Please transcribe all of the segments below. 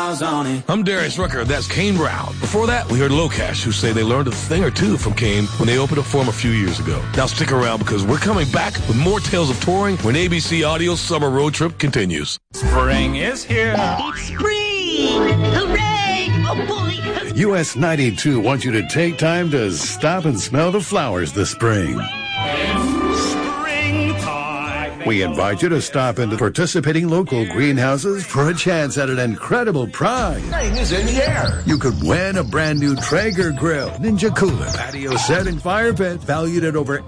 miles on it. I'm Darius Rucker. That's Kane Brown. Before that, we heard Locash, who say they learned a thing or two from Kane when they opened up for him a few years ago. Now stick around because we're coming back with more tales of touring when ABC Audio's summer road trip continues. Spring is here. It's spring! Hooray! Oh, boy! US 92 wants you to take time to stop and smell the flowers this spring. We invite you to stop into participating local greenhouses for a chance at an incredible prize. Spring is in the air. You could win a brand new Traeger grill, Ninja cooler, patio set, and fire pit valued at over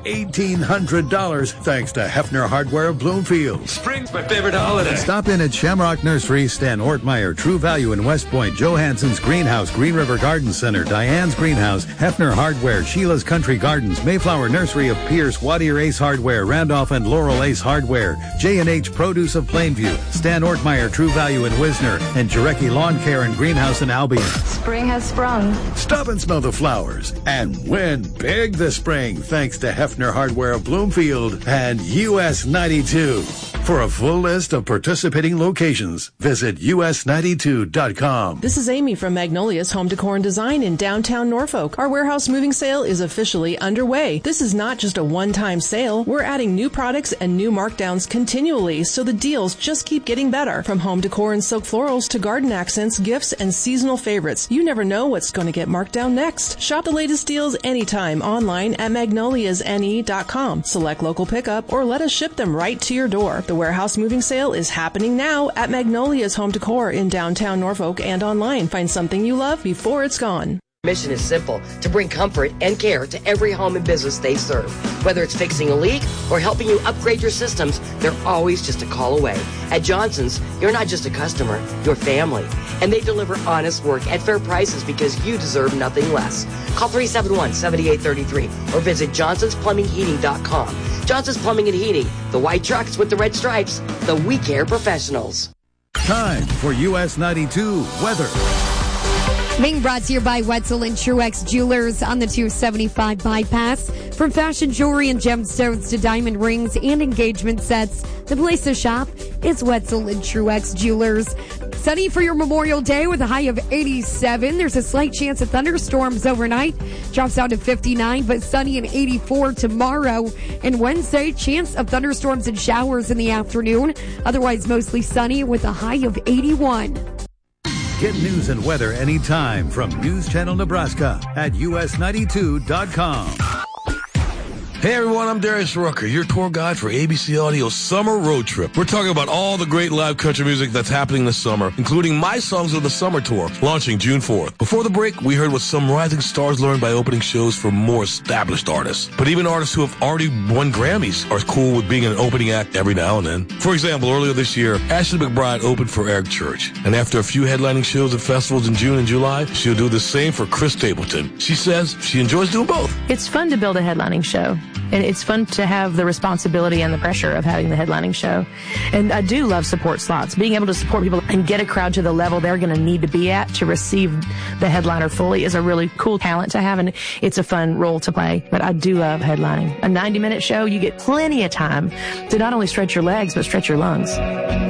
$1,800 thanks to Hefner Hardware of Bloomfield. Spring's my favorite holiday. Stop in at Shamrock Nursery, Stan Ortmeyer, True Value in West Point, Johansson's Greenhouse, Green River Garden Center, Diane's Greenhouse, Hefner Hardware, Sheila's Country Gardens, Mayflower Nursery of Pierce, Wadier Ace Hardware, Randolph and Laurel Ace Hardware, J&H Produce of Plainview, Stan Ortmeyer, True Value in Wisner, and Jarecki Lawn Care and Greenhouse in Albion. Spring has sprung. Stop and smell the flowers and win big this spring thanks to Hefner Hardware of Bloomfield and US 92. For a full list of participating locations, visit us92.com. This is Amy from Magnolia's Home Decor and Design in downtown Norfolk. Our warehouse moving sale is officially underway. This is not just a one-time sale. We're adding new products and new markdowns continually, so the deals just keep getting better. From home decor and silk florals to garden accents, gifts, and seasonal favorites, you never know what's going to get marked down next. Shop the latest deals anytime online at magnoliasne.com. Select local pickup or let us ship them right to your door. The warehouse moving sale is happening now at Magnolia's Home Decor in downtown Norfolk and online. Find something you love before it's gone. Mission is simple, to bring comfort and care to every home and business they serve. Whether it's fixing a leak or helping you upgrade your systems, they're always just a call away. At Johnson's, you're not just a customer, you're family. And they deliver honest work at fair prices because you deserve nothing less. Call 371-7833 or visit johnsonsplumbingheating.com. Johnson's Plumbing and Heating, the white trucks with the red stripes, the We Care professionals. Time for US 92 weather. Being brought to you by Wetzel and Truex Jewelers on the 275 bypass. From fashion jewelry and gemstones to diamond rings and engagement sets, the place to shop is Wetzel and Truex Jewelers. Sunny for your Memorial Day with a high of 87. There's a slight chance of thunderstorms overnight. Drops down to 59, but sunny and 84 tomorrow. And Wednesday, chance of thunderstorms and showers in the afternoon. Otherwise, mostly sunny with a high of 81. Get news and weather anytime from News Channel Nebraska at us92.com. Hey everyone, I'm Darius Rucker, your tour guide for ABC Audio's summer road trip. We're talking about all the great live country music that's happening this summer, including My Songs of the Summer Tour, launching June 4th. Before the break, we heard what some rising stars learned by opening shows for more established artists. But even artists who have already won Grammys are cool with being an opening act every now and then. For example, earlier this year, Ashley McBryde opened for Eric Church. And after a few headlining shows at festivals in June and July, she'll do the same for Chris Stapleton. She says she enjoys doing both. It's fun to build a headlining show. And it's fun to have the responsibility and the pressure of having the headlining show. And I do love support slots. Being able to support people and get a crowd to the level they're going to need to be at to receive the headliner fully is a really cool talent to have, and it's a fun role to play. But I do love headlining. A 90-minute show, you get plenty of time to not only stretch your legs, but stretch your lungs.